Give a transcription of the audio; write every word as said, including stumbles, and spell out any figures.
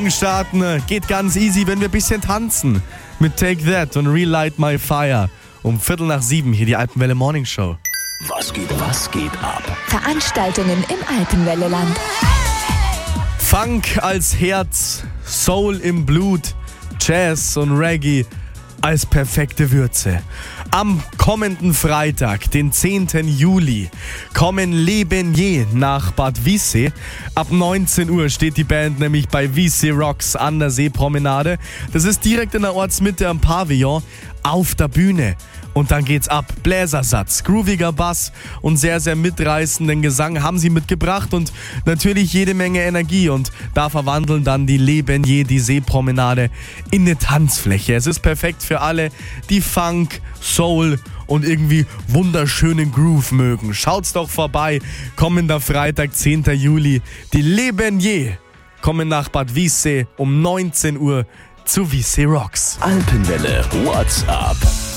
Starten geht ganz easy, wenn wir ein bisschen tanzen. Mit Take That und Relight My Fire. Um Viertel nach sieben hier die Alpenwelle Morning Show. Was geht, was geht ab? Veranstaltungen im Alpenwelleland. Funk als Herz, Soul im Blut, Jazz und Reggae als perfekte Würze. Am kommenden Freitag, den zehnten Juli, kommen Les Beignets nach Bad Wiessee. Ab neunzehn Uhr steht die Band nämlich bei Wiessee Rocks an der Seepromenade. Das ist direkt in der Ortsmitte am Pavillon auf der Bühne. Und dann geht's ab. Bläsersatz, grooviger Bass und sehr, sehr mitreißenden Gesang haben sie mitgebracht und natürlich jede Menge Energie. Und da verwandeln dann die Les Beignets die Seepromenade in eine Tanzfläche. Es ist perfekt für alle, die Funk, Soul und irgendwie wunderschönen Groove mögen. Schaut's doch vorbei. Kommender Freitag, zehnten Juli. Die Les Beignets kommen nach Bad Wiessee um neunzehn Uhr zu Wiessee Rocks. Alpenwelle WhatsApp.